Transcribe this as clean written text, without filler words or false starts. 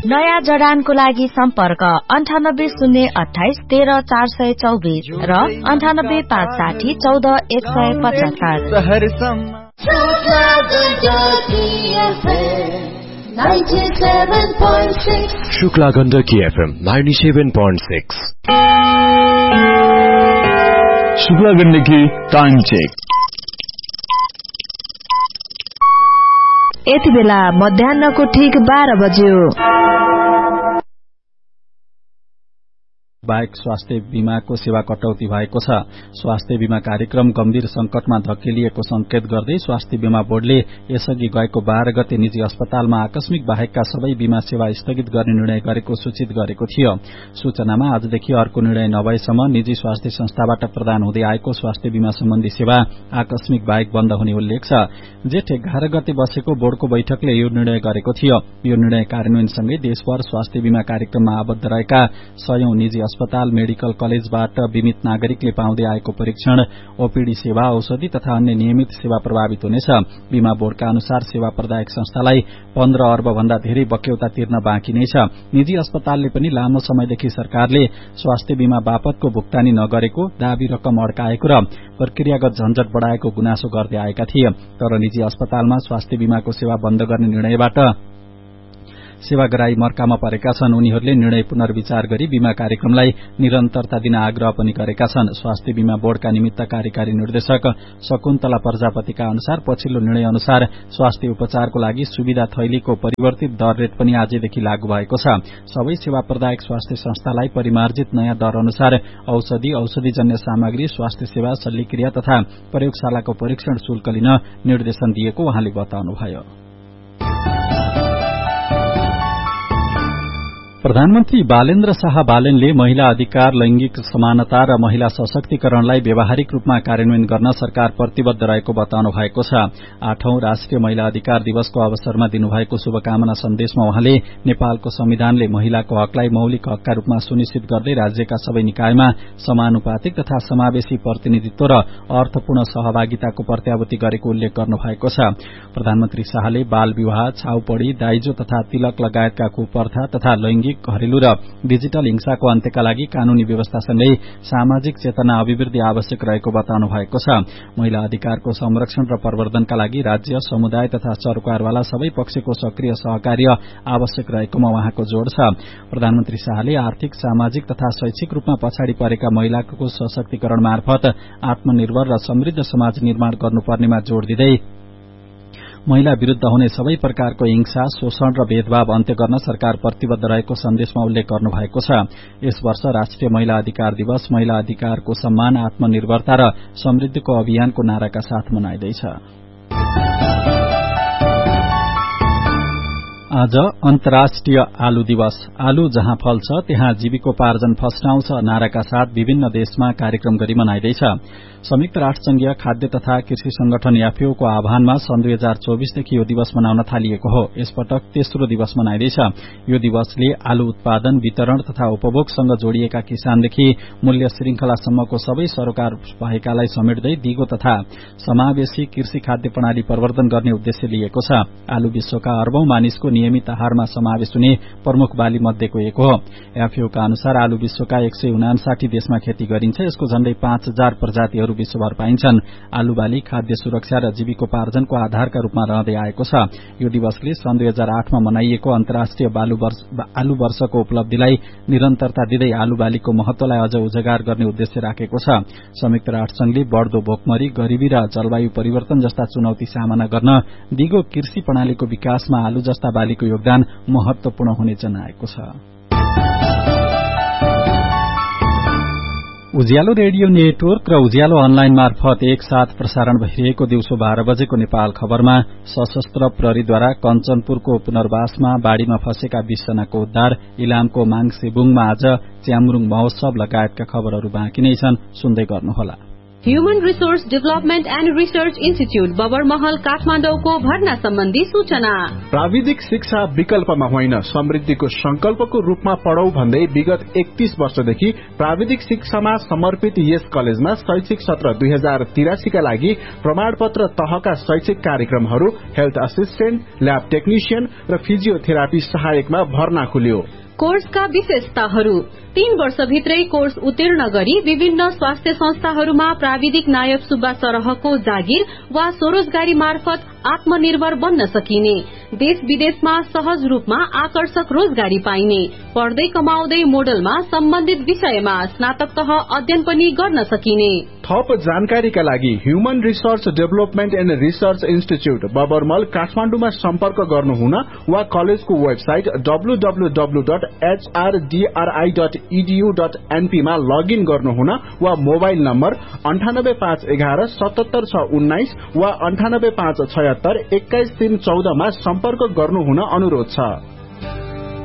नयाँ जडानको लागि सम्पर्क 9808130424 र 985714 Shukla Gandaki FM 97.6 Shukla Gandaki time check यति बेला मध्याह्नको ठीक 12 बज्यो। बाहेक स्वास्थ्य बीमाको सेवा कटौती भएको छ। स्वास्थ्य बीमा कार्यक्रम गम्भीर संकटमा धकेलिएको संकेत गर्दै स्वास्थ्य बीमा बोर्डले यसअघि गएको 12 गते निजी अस्पतालमा आकस्मिक बाहेकका सबै बीमा सेवा स्थगित गर्ने निर्णय गरेको सूचित गरेको थियो। सूचनामा आजदेखि अर्को निर्णय नभएसम्म निजी स्वास्थ्य संस्थाबाट प्रदान हुँदै आएको स्वास्थ्य बीमा सम्बन्धी सेवा आकस्मिक बाहेक बन्द हुने उल्लेख छ। जेठ 11 गते बसेको बोर्डको बैठकले यो निर्णय गरेको थियो। यो निर्णय कार्यान्वयनसँगै देशभर स्वास्थ्य बीमा कार्यक्रममा आबद्ध रहेका 100औं निजी अस्पताल मेडिकल कलेजबाट बीमित नागरिकले पाउँदै आएको परीक्षण, ओपीडी सेवा, औषधि तथा अन्य नियमित सेवा प्रभावित हुनेछ। बीमा बोर्डका अनुसार सेवा प्रदायक संस्थालाई 15 अर्ब भन्दा धेरै बक्यौता तिर्न बाँकी नै छ। निजी अस्पतालले पनि लामो समयदेखि सरकारले स्वास्थ्य बीमा बापतको भुक्तानी नगरेको, दाबी रकम अड्काएको र प्रक्रियागत झन्झट बढ़ाएको गुनासो गर्दै आएका थिए। तर निजी अस्पतालमा स्वास्थ्य बीमाको सेवा बन्द गर्ने निर्णयबाट सेवाग्राही मर्कामा परेका छन्। उनीहरूले निर्णय पुनर्विचार गरी बीमा कार्यक्रमलाई निरन्तरता दिन आग्रह पनि गरेका छन्। स्वास्थ्य बीमा बोर्डका निमित्त कार्यकारी निर्देशक शकुन्तला प्रजापतिका अनुसार पछिल्लो निर्णय अनुसार स्वास्थ्य उपचारको लागि सुविधा थैलीको परिवर्तित दर रेट पनि आजदेखि लागू भएको छ। सबै सेवा प्रदायक स्वास्थ्य संस्थालाई परिमार्जित नयाँ दर अनुसार औषधि, औषधिजन्य सामग्री, स्वास्थ्य सेवा, शल्यक्रिया तथा प्रयोगशालाको परीक्षण शुल्क लिन निर्देशन दिएको उहाँले बताउनुभयो। प्रधानमन्त्री बालेन्द्र शाह बालेनले महिला अधिकार, लैंगिक समानता र महिला सशक्तिकरणलाई व्यावहारिक रूपमा कार्यान्वयन गर्न सरकार प्रतिबद्ध रहेको बताउनु भएको छ। 8औं राष्ट्रिय महिला अधिकार दिवसको अवसरमा दिनुभएको शुभकामना सन्देशमा उहाँले नेपालको संविधानले महिलाको हकलाई मौलिक हकका रूपमा सुनिश्चित गर्दै राज्यका सबै निकायमा समानुपातिक तथा समावेशी प्रतिनिधित्व र अर्थपूर्ण सहभागिताको प्रत्याभूति गरेको उल्लेख गर्नु भएको छ। प्रधानमन्त्री शाहले बाल विवाह, छाउपड़ी, दाइजो तथा तिलक लगायतका कुप्रथा तथा लैंगिक, घरेलु र डिजिटल हिंसाको अन्त्यका लागि कानूनी व्यवस्थासँगै सामाजिक चेतना अभिवृद्धि आवश्यक रहेको बताउनु भएको छ। महिला अधिकारको संरक्षण र प्रवर्धनका लागि राज्य, समुदाय तथा सरकारवाला सबै पक्षको सक्रिय सहकार्य आवश्यक रहेकोमा उहाँको जोड़ छ। प्रधानमन्त्री शाहले आर्थिक, सामाजिक तथा शैक्षिक रूपमा पछाडि परेका महिलाको सशक्तिकरण मार्फत आत्मनिर्भर र समृद्ध समाज निर्माण गर्नुपर्नेमा जोड़ दिँदै महिला विरूद्ध हुने सबै प्रकारको हिंसा, शोषण र भेदभाव अन्त्य गर्न सरकार प्रतिबद्ध रहेको सन्देशमा उल्लेख गर्नु भएको छ। यस वर्ष राष्ट्रिय महिला अधिकार दिवस महिला अधिकारको सम्मान, आत्मनिर्भरता र समृद्धिको अभियानको नाराका साथ मनाइँदैछ। आज अन्तर्राष्ट्रिय आलु दिवस। आलु जहाँ फल्छ त्यहाँ जीविकोपार्जन फस्टाउँछ नाराका साथ विभिन्न देशमा कार्यक्रम गरी मनाइँदैछ। संयुक्त राष्ट्रसंघीय खाद्य तथा कृषि संगठन एफएओको आह्वानमा सन् 2024देखि यो दिवस मनाउन थालिएको हो। यसपटक तेस्रो दिवस मनाइँदैछ। यो दिवसले आलु उत्पादन, वितरण तथा उपभोगसँग जोडिएका किसानदेखि मूल्य श्रृंखलासम्मको सबै सरोकार भएकालाई समेट्दै दिगो तथा समावेशी कृषि खाद्य प्रणाली प्रवर्धन गर्ने उद्देश्य लिएको छ। आलु विश्वका अर्बौं मानिसको नियमित आहारमा समावेश हुने प्रमुख बाली मध्येको एक हो। एफएओका अनुसार आलु विश्वका 159 देशमा खेती गरिन्छ। यसको झण्डै 5000 प्रजातिहरू विश्वभर पाइन्छन्। आलु बाली खाद्य सुरक्षा र जीविकोपार्जनको आधारका रूपमा रहँदै आएको छ। यो दिवसले सन् 2008मा मनाइएको अन्तर्राष्ट्रिय आलु वर्षको उपलब्धिलाई निरन्तरता दिँदै आलु बालीको महत्वलाई अझ उजागर गर्ने उद्देश्य राखेको छ। संयुक्त राष्ट्रसंघले बढ़दो भोकमरी, गरीबी र जलवायु परिवर्तन जस्ता चुनौती सामना गर्न दिगो कृषि प्रणालीको विकासमा आलु जस्ता बालीको योगदान महत्वपूर्ण हुने जनाएको छ। उज्यालो रेडियो नेटवर्क र उज्यालो अनलाइन मार्फत एकसाथ प्रसारण भइरहेको दिउँसो 12 बजेको नेपाल खबरमा सशस्त्र प्रहरीद्वारा कञ्चनपुरको पुनर्वासमा बाढ़ीमा फँसेका 20 जनाको उद्धार, इलामको माङसेबुङमा आज च्यामुरुङ महोत्सव लगायतका खबरहरू बाँकी नै छन्। सुन्दै गर्नुहोला। Human resource development and research institute Babarmahal काठमाडौँको भर्ना सम्बन्धी सूचना। प्राविधिक शिक्षा विकल्पमा होइन, समृद्धिको संकल्पको रूपमा पढौ भन्दै विगत 31 वर्षदेखि प्राविधिक शिक्षामा समर्पित यस कलेजमा शैक्षिक सत्र 2083 का लागि प्रमाणपत्र तहका शैक्षिक कार्यक्रमहरू हेल्थ असिस्टेन्ट, ल्याब टेक्निशियन र फिजियोथेरापी सहायकमा भर्ना खुल्यो। कोर्सका विशेषताहरू: 3 वर्षभित्रै कोर्स उत्तीर्ण गरी विभिन्न स्वास्थ्य संस्थाहरूमा प्राविधिक नायब सुब्बा सरहको जागिर वा स्वरोजगारी मार्फत आत्मनिर्भर बन्न सकिने, देश विदेशमा सहज रूपमा आकर्षक रोजगारी पाइने, पढ्दै कमाउँदै मोडलमा सम्बन्धित विषयमा स्नातक तह अध्ययन पनि गर्न सकिने। थप जानकारीका लागि human resource development and research institute बबरमल काठमाडौँमा सम्पर्क गर्नुहुन वा कलेजको वेबसाइट www.hdri.edu.np मा लगइन गर्नुहुन वा मोबाइल नम्बर 98511 77619 वा 98576 21314 मा सम्पर्क गर्नुहुन अनुरोध छ।